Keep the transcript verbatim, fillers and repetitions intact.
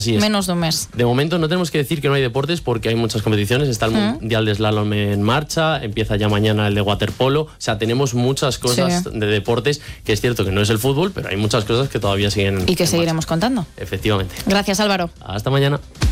Así es. Menos de un mes. De momento no tenemos que decir que no hay deportes porque hay muchas competiciones. Está el ¿Mm? Mundial de Slalom en marcha, empieza ya mañana el de waterpolo. O sea, tenemos muchas cosas Sí. de deportes, que es cierto que no es el fútbol, pero hay muchas cosas que todavía siguen. Y que en seguiremos marcha. contando. Efectivamente. Gracias, Álvaro. Hasta mañana.